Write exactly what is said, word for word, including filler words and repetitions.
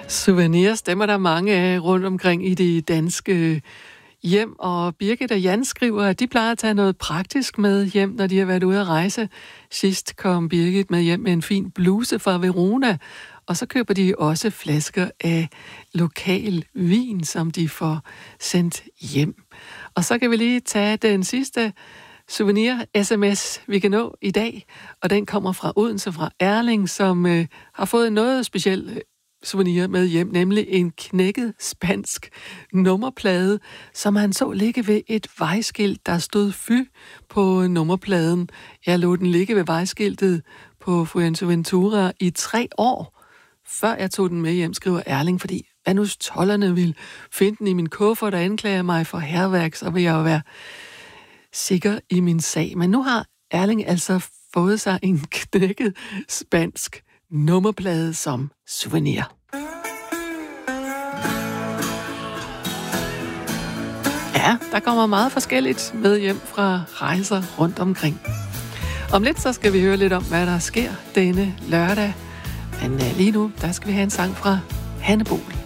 Souvenirs, dem er der mange af rundt omkring i de danske hjem, og Birgit og Jan skriver, at de plejer at tage noget praktisk med hjem, når de har været ude at rejse. Sidst kom Birgit med hjem med en fin bluse fra Verona, og så køber de også flasker af lokal vin, som de får sendt hjem. Og så kan vi lige tage den sidste souvenir-sms, vi kan nå i dag, og den kommer fra Odense, fra Erling, som øh, har fået noget specielt souvenir med hjem, nemlig en knækket spansk nummerplade, som han så ligge ved et vejskilt, der stod Fy på nummerpladen. Jeg lod den ligge ved vejskiltet på Fuerteventura i tre år, før jeg tog den med hjem, skriver Erling, fordi hvad nu tolderne vil finde den i min kuffert og anklage mig for hærværk, så vil jeg jo være sikker i min sag. Men nu har Erling altså fået sig en knækket spansk nummerplade som souvenir. Ja, der kommer meget forskelligt med hjem fra rejser rundt omkring. Om lidt så skal vi høre lidt om, hvad der sker denne lørdag. Men lige nu, der skal vi have en sang fra Hanne Bol.